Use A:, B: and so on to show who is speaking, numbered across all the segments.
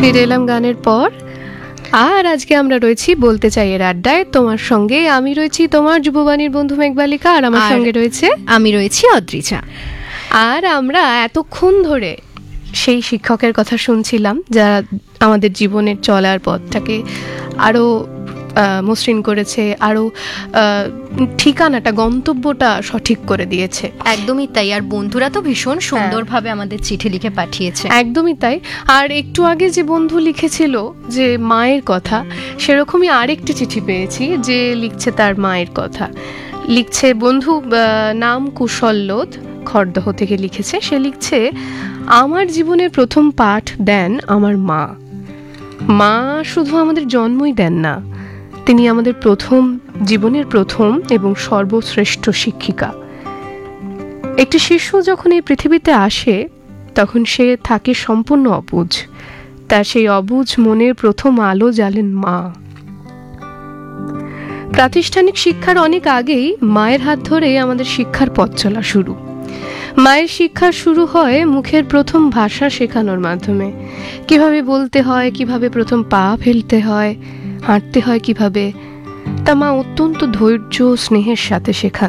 A: ফিরে এলাম গানের পর। আর আজকে আমরা রয়েছি বলতে চাই এর আড্ডায়। তোমার সঙ্গে আমি রয়েছি, তোমার যুববাণীর বন্ধু মেঘবালিকা, আর আমার সঙ্গে রয়েছে
B: আমি রয়েছি অদ্রিজা।
A: আর আমরা এতক্ষণ ধরে সেই শিক্ষকের কথা শুনছিলাম যারা আমাদের জীবনের চলার পথটাকে আরও মসৃণ করেছে, আরও ঠিকানাটা, গন্তব্যটা সঠিক করে দিয়েছে।
B: একদমই তাই। আর বন্ধুরা তো ভীষণ সুন্দরভাবে আমাদের চিঠি লিখে পাঠিয়েছে।
A: একদমই তাই। আর একটু আগে যে বন্ধু লিখেছিল যে মায়ের কথা, সেরকমই আরেকটি চিঠি পেয়েছি যে লিখছে তার মায়ের কথা। লিখছে বন্ধু, নাম কুশল্লোদ, খড়দহ থেকে লিখেছে। সে লিখছে, আমার জীবনের প্রথম পাঠ দেন আমার মা। মা শুধু আমাদের জন্মই দেন না, তিনি আমাদের জীবনের প্রথম এবং সর্বশ্রেষ্ঠ শিক্ষিকা। একটি শিশু যখন এই পৃথিবীতে আসে তখন সে থাকে সম্পূর্ণ অবুঝ। তার সেই অবুঝ মনের প্রথম আলো জ্বালেন মা। প্রাতিষ্ঠানিক শিক্ষার অনেক আগেই মায়ের হাত ধরে আমাদের শিক্ষার পথ চলা শুরু। মায়ের শিক্ষা শুরু হয় মুখের প্রথম ভাষা শেখানোর মাধ্যমে। কিভাবে বলতে হয়, কিভাবে প্রথম পা ফেলতে হয়, হাঁটতে হয় কিভাবে, তা মা অত্যন্ত ধৈর্য স্নেহের সাথে শেখান।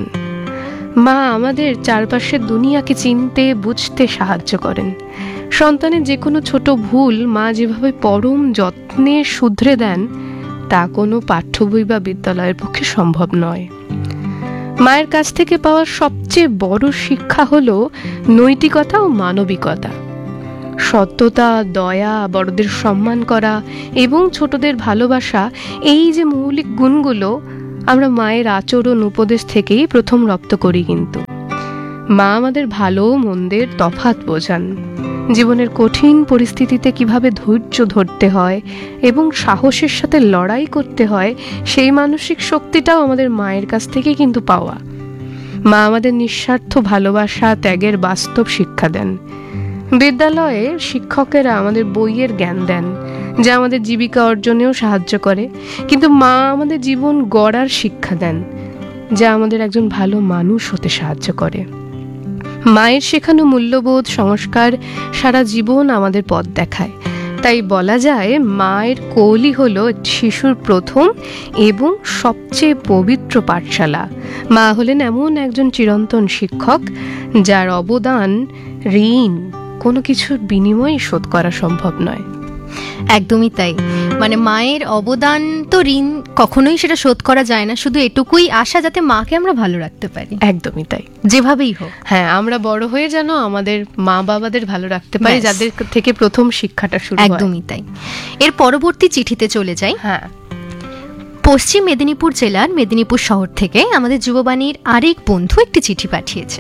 A: মা আমাদের চারপাশের দুনিয়াকে চিনতে বুঝতে সাহায্য করেন। সন্তানের যে কোনো ছোট ভুল মা যেভাবে পরম যত্নে শুধরে দেন, তা কোনো পাঠ্য বই বা বিদ্যালয়ের পক্ষে সম্ভব নয়। মায়ের কাছ থেকে পাওয়া সবচেয়ে বড় শিক্ষা হলো নৈতিকতা ও মানবিকতা। সত্যতা, দয়া, বড়দের সম্মান করা এবং ছোটদের ভালোবাসা, এই যে মৌলিক গুণগুলো আমরা মায়ের আচরণ উপদেশ থেকেই প্রথম রপ্ত করি। কিন্তু মা আমাদের ভালো মন্দের তফাৎ বোঝান। জীবনের কঠিন পরিস্থিতিতে কিভাবে ধৈর্য ধরতে হয় এবং সাহসের সাথে লড়াই করতে হয়, সেই মানসিক শক্তিটাও আমাদের মায়ের কাছ থেকে কিন্তু পাওয়া। মা আমাদের নিঃস্বার্থ ভালোবাসা, ত্যাগের বাস্তব শিক্ষা দেন। বিদ্যালয়ে শিক্ষকেরা আমাদের বইয়ের জ্ঞান দেন, যা আমাদের জীবিকা অর্জনেও সাহায্য করে, কিন্তু মা আমাদের জীবন গড়ার শিক্ষা দেন, যা আমাদের একজন ভালো মানুষ হতে সাহায্য করে। মায়ের শেখানো মূল্যবোধ, সংস্কার সারা জীবন আমাদের পথ দেখায়। তাই বলা যায় মায়ের কোলই হলো শিশুর প্রথম এবং সবচেয়ে পবিত্র পাঠশালা। মা হলেন এমন একজন চিরন্তন শিক্ষক যার অবদান, ঋণ কোনো কিছুর বিনিময়ে শোধ করা সম্ভব নয়।
B: একদমই তাই। মানে মায়ের অবদান তো ঋণ কখনোই সেটা শোধ করা যায় না। শুধু এটুকুই আশা, যাতে মাকে আমরা ভালো রাখতে পারি।
A: একদমই তাই,
B: যেভাবেই হোক।
A: হ্যাঁ, আমরা বড় হয়ে যেন আমাদের মা বাবাদের ভালো রাখতে পারি, যাদের থেকে প্রথম শিক্ষাটা শুরু হয়।
B: একদমই তাই। এর পরবর্তী চিঠিতে চলে যাই।
A: হ্যাঁ,
B: পশ্চিম মেদিনীপুর জেলার মেদিনীপুর শহর থেকে আমাদের যুববাণীর আরেক বন্ধু একটি চিঠি পাঠিয়েছে।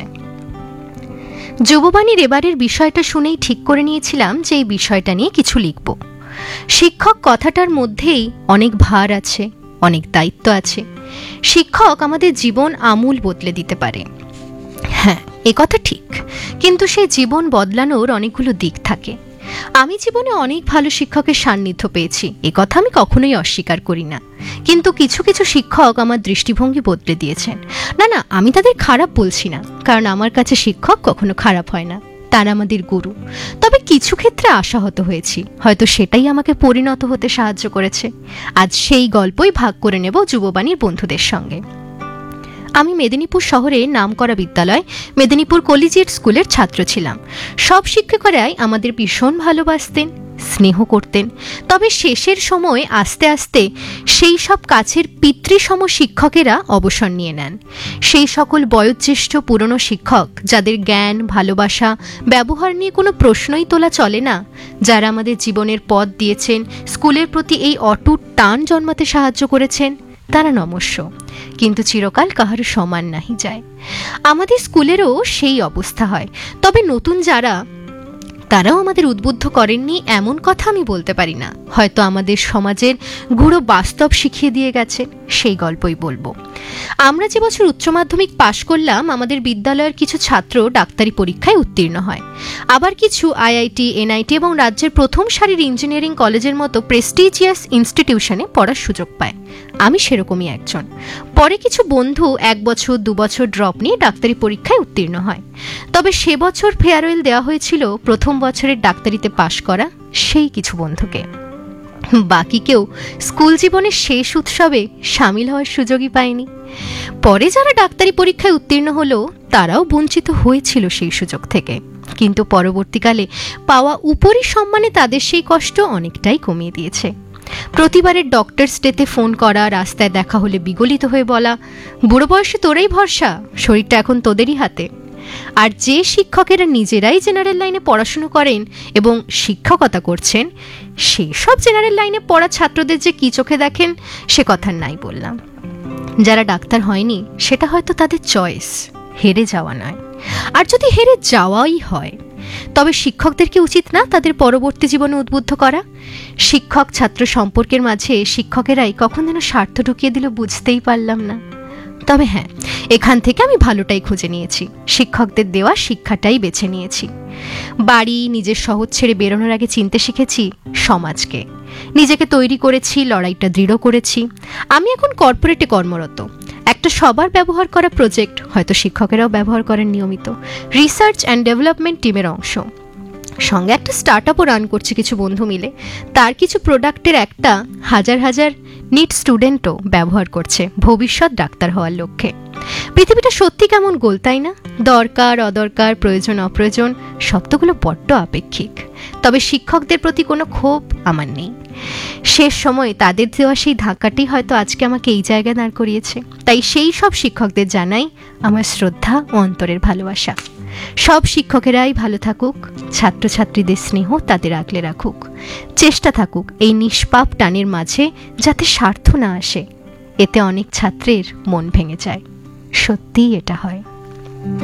B: যুববাণীর এবারের বিষয়টা শুনেই ঠিক করে নিয়েছিলাম যে এই বিষয়টা নিয়ে কিছু লিখব। শিক্ষক কথাটার মধ্যেই অনেক ভার আছে, অনেক দায়িত্ব আছে। শিক্ষক আমাদের জীবন আমূল বদলে দিতে পারে। হ্যাঁ, এ কথা ঠিক, কিন্তু সেই জীবন বদলানোর অনেকগুলো দিক থাকে। আমি জীবনে অনেক ভালো শিক্ষকের সান্নিধ্য পেয়েছি, এ কথা আমি কখনোই অস্বীকার করি না। কিন্তু কিছু কিছু শিক্ষক আমার দৃষ্টিভঙ্গি বদলে দিয়েছেন। না, আমি তাদের খারাপ বলছি না, কারণ আমার কাছে শিক্ষক কখনো খারাপ হয় না, তারা আমাদের গুরু। তবে কিছু ক্ষেত্রে আশাহত হয়েছি, হয়তো সেটাই আমাকে পরিণত হতে সাহায্য করেছে। আজ সেই গল্পই ভাগ করে নেব যুববাণীর বন্ধুদের সঙ্গে। আমি মেদিনীপুর শহরে নামকরা বিদ্যালয় মেদিনীপুর কলেজিয়েট স্কুলের ছাত্র ছিলাম। সব শিক্ষকেরাই আমাদের ভীষণ ভালোবাসতেন, স্নেহ করতেন। তবে শেষের সময় আস্তে আস্তে সেই সব কাছের পিতৃসম শিক্ষকেরা অবসর নিয়ে নেন। সেই সকল বয়োজ্যেষ্ঠ পুরনো শিক্ষক যাদের জ্ঞান, ভালোবাসা, ব্যবহার নিয়ে কোনো প্রশ্নই তোলা চলে না, যারা আমাদের জীবনের পথ দিয়েছেন, স্কুলের প্রতি এই অটুট টান জন্মাতে সাহায্য করেছেন, তারা নমস্য। কিন্তু চিরকাল কাহার সমান নাহি যায়। আমাদের স্কুলেরও সেই অবস্থা হয়। তবে নতুন যারা, তারাও আমাদের উদ্বুদ্ধ করেননি এমন কথা আমি বলতে পারি না। হয়তো আমাদের সমাজের গূঢ় বাস্তব শিখিয়ে দিয়ে গেছে, সেই গল্পই বলবো। আমরা যে বছর উচ্চ মাধ্যমিক পাশ করলাম, আমাদের বিদ্যালয়ের কিছু ছাত্র ডাক্তারি পরীক্ষায় উত্তীর্ণ হয়। আবার কিছু আইআইটি, এনআইটি এবং রাজ্যের প্রথম সারির ইঞ্জিনিয়ারিং কলেজের মতো প্রেস্টিজিয়াস ইনস্টিটিউশনে পড়ার সুযোগ পায়। আমি সেরকমই একজন। পরে কিছু বন্ধু 1 বছর 2 বছর ড্রপ নিয়ে ডাক্তারি পরীক্ষায় উত্তীর্ণ হয়। তবে সে বছর ফেয়ারওয়েল দেওয়া হয়েছিল প্রথম বছরের ডাক্তারিতে পাশ করা সেই কিছু বন্ধুকে। বাকি কেউ স্কুল জীবনের শেষ উৎসবে সামিল হওয়ার সুযোগই পায়নি। পরে যারা ডাক্তারি পরীক্ষায় উত্তীর্ণ হলো তারাও বঞ্চিত হয়েছিল সেই সুযোগ থেকে, কিন্তু পরবর্তীকালে পাওয়া উপরি সম্মানে তাদের সেই কষ্ট অনেকটাই কমিয়ে দিয়েছে। প্রতিবারের ডক্টরস ডেতে ফোন করা, রাস্তায় দেখা হলে বিগলিত হয়ে বলা, বুড়ো বয়সে তোরাই ভরসা, শরীরটা এখন তোদেরই হাতে। আর যে শিক্ষকেরা নিজেরাই জেনারেল লাইনে পড়াশুনো করেন এবং শিক্ষকতা করছেন, সেই সব জেনারেল লাইনে পড়া ছাত্রদের যে কি চোখে দেখেন সে কথা নাই বললাম। যারা ডাক্তার হয়নি সেটা হয়তো তাদের চয়েস, হেরে যাওয়া নয়। আর যদি হেরে যাওয়াই হয় তবে শিক্ষকদের কি উচিত না তাদের পরবর্তী জীবনে উদ্বুদ্ধ করা? শিক্ষক ছাত্র সম্পর্কের মাঝে শিক্ষকেরাই কখন যেন স্বার্থ ঢুকিয়ে দিল বুঝতেই পারলাম না। তবে হ্যাঁ, এখান থেকে আমি ভালোটাই খুঁজে নিয়েছি, শিক্ষকদের দেওয়া শিক্ষাটাই বেছে নিয়েছি। বাড়ি, নিজের শহর ছেড়ে বেরোনোর আগে চিনতে শিখেছি সমাজকে, নিজেকে তৈরি করেছি, লড়াইটা দৃঢ় করেছি। আমি এখন কর্পোরেটে কর্মরত, একটা সবার ব্যবহার করা প্রজেক্ট, হয়তো শিক্ষকেরাও ব্যবহার করেন নিয়মিত, রিসার্চ অ্যান্ড ডেভেলপমেন্ট টিমের অংশ। সঙ্গে একটা স্টার্ট আপও রান করছে কিছু বন্ধু মিলে, তার কিছু প্রোডাক্টের একটা হাজার হাজার নিট স্টুডেন্টও ব্যবহার করছে ভবিষ্যৎ ডাক্তার হওয়ার লক্ষ্যে। পৃথিবীটা সত্যি কেমন গোল, তাই না? দরকার, অদরকার, প্রয়োজন, অপ্রয়োজন শব্দগুলো বড্ড আপেক্ষিক। তবে শিক্ষকদের প্রতি কোনো ক্ষোভ আমার নেই। শেষ সময় তাদের দেওয়া সেই ধাক্কাটি হয়তো আজকে আমাকে এই জায়গায় দাঁড় করিয়েছে। তাই সেই সব শিক্ষকদের জানাই আমার শ্রদ্ধা ও অন্তরের ভালোবাসা। সব শিক্ষকেরাই ভালো থাকুক, ছাত্রছাত্রীদের স্নেহ তাদের আগলে রাখুক, চেষ্টা থাকুক এই নিষ্পাপ টানের মাঝে যাতে স্বার্থ না আসে। এতে অনেক ছাত্রের মন ভেঙে যায়, সত্যিই এটা হয়।